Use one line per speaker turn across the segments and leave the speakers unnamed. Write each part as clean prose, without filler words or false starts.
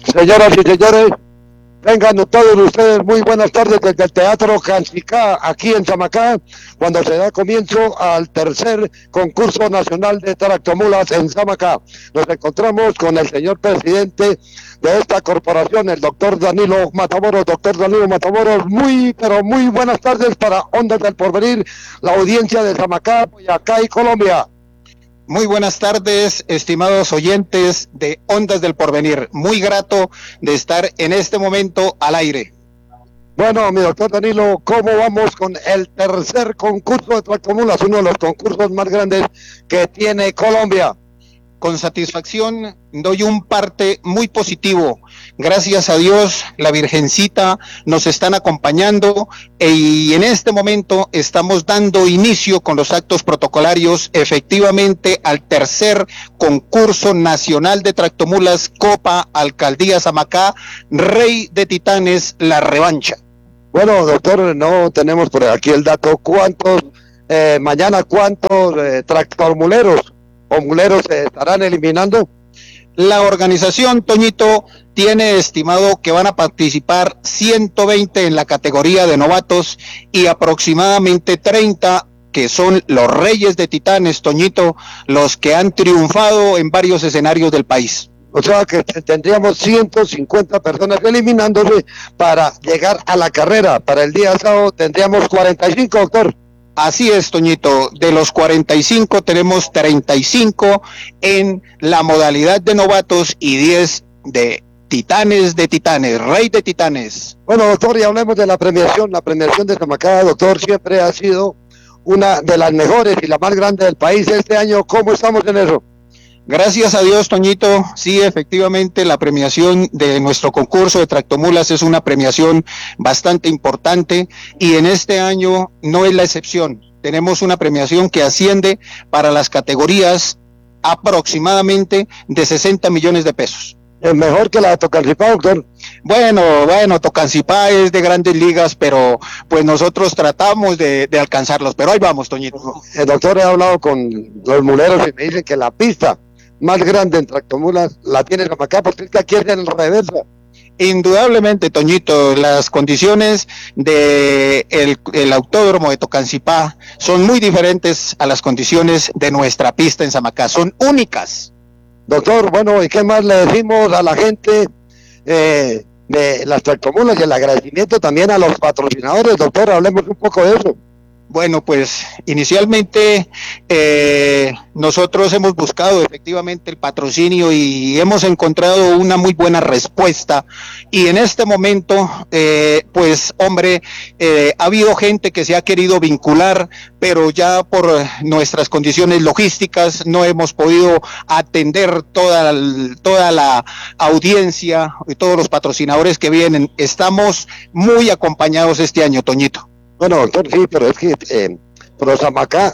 Señoras y señores, vengan todos ustedes muy buenas tardes desde el Teatro Cancicá, aquí en Samacá, cuando se da comienzo al tercer concurso nacional de tractomulas en Samacá. Nos encontramos con el señor presidente de esta corporación, el doctor Danilo Matamoros. Doctor Danilo Matamoros, pero muy buenas tardes para Ondas del Porvenir, la audiencia de Samacá, Boyacá y Colombia.
Muy buenas tardes, estimados oyentes de Ondas del Porvenir. Muy grato de estar en este momento al aire.
Bueno, mi doctor Danilo, ¿cómo vamos con el tercer concurso de tractomulas? Uno de los concursos más grandes que tiene Colombia.
Con satisfacción doy un parte muy positivo. Gracias a Dios, la Virgencita nos están acompañando y en este momento estamos dando inicio con los actos protocolarios efectivamente al tercer concurso nacional de tractomulas Copa Alcaldía Samacá, Rey de Titanes, la revancha.
Bueno, doctor, no tenemos por aquí el dato. Mañana cuántos tractomuleros o muleros se estarán eliminando?
La organización, Toñito, tiene estimado que van a participar 120 en la categoría de novatos y aproximadamente 30 que son los reyes de Titanes, Toñito, los que han triunfado en varios escenarios del país.
O sea que tendríamos 150 personas eliminándose para llegar a la carrera. Para el día sábado tendríamos 45, doctor.
Así es, Toñito, de los 45 tenemos 35 en la modalidad de novatos y 10 de Titanes, Rey de Titanes.
Bueno, doctor, y hablemos de la premiación de Samacá, doctor, siempre ha sido una de las mejores y la más grande del país. Este año, ¿cómo estamos en eso?
Gracias a Dios, Toñito, sí, efectivamente, la premiación de nuestro concurso de tractomulas es una premiación bastante importante y en este año no es la excepción. Tenemos una premiación que asciende para las categorías aproximadamente de 60 millones de pesos.
¿Es mejor que la de Tocancipá, doctor?
Bueno, Tocancipá es de grandes ligas, pero pues nosotros tratamos de alcanzarlos, pero ahí vamos, Toñito.
El doctor, he hablado con los muleros y me dicen que la pista más grande en tractomulas la tiene Samacá, porque es que aquí es en reversa.
Indudablemente, Toñito, las condiciones de el autódromo de Tocancipá son muy diferentes a las condiciones de nuestra pista en Samacá, son únicas.
Doctor, bueno, ¿y qué más le decimos a la gente de las tractomulas y el agradecimiento también a los patrocinadores? Doctor, hablemos un poco de eso.
Bueno, pues inicialmente nosotros hemos buscado efectivamente el patrocinio y hemos encontrado una muy buena respuesta y en este momento pues hombre, ha habido gente que se ha querido vincular, pero ya por nuestras condiciones logísticas no hemos podido atender toda la audiencia y todos los patrocinadores que vienen. Estamos muy acompañados este año, Toñito.
Bueno, doctor, sí, pero es que Prosamacá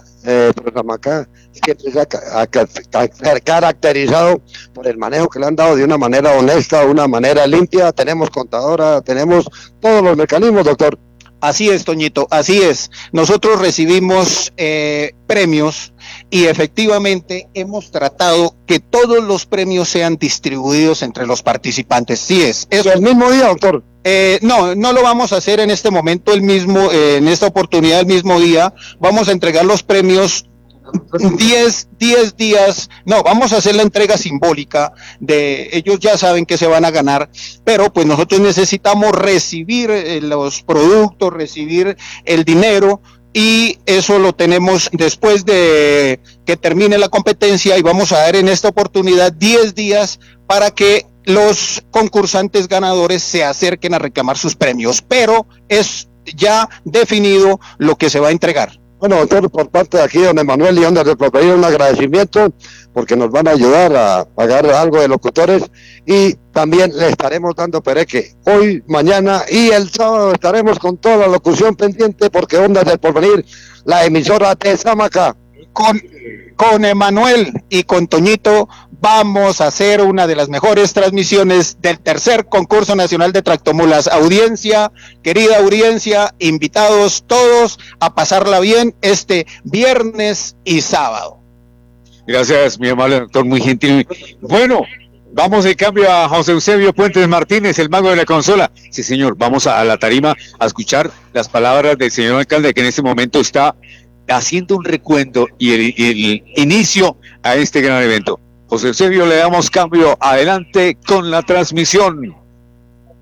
siempre se ha caracterizado por el manejo que le han dado de una manera honesta, una manera limpia. Tenemos contadora, tenemos todos los mecanismos, doctor.
Así es, Toñito, así es. Nosotros recibimos premios y efectivamente hemos tratado que todos los premios sean distribuidos entre los participantes. Sí es.
¿El mismo día, doctor?
No lo vamos a hacer en este momento en esta oportunidad el mismo día. Vamos a entregar los premios 10 días, vamos a hacer la entrega simbólica de ellos, ya saben que se van a ganar, pero pues nosotros necesitamos recibir los productos, recibir el dinero y eso lo tenemos después de que termine la competencia y vamos a dar en esta oportunidad 10 días para que los concursantes ganadores se acerquen a reclamar sus premios, pero es ya definido lo que se va a entregar.
Bueno, doctor, por parte de aquí, don Emanuel y Ondas del Porvenir, un agradecimiento porque nos van a ayudar a pagar algo de locutores y también le estaremos dando pereque hoy, mañana y el sábado estaremos con toda la locución pendiente porque Ondas del Porvenir, la emisora de Samacá.
Con Emanuel y con Toñito vamos a hacer una de las mejores transmisiones del tercer concurso nacional de tractomulas. Audiencia, querida audiencia, invitados todos a pasarla bien este viernes y sábado.
Gracias, mi amable doctor, muy gentil. Bueno, Vamos en cambio a José Eusebio Puentes Martínez, el mago de la consola. Sí, señor, vamos a la tarima a escuchar las palabras del señor alcalde, que en este momento está haciendo un recuento y el inicio a este gran evento. José Eusebio, le damos cambio. Adelante con la transmisión.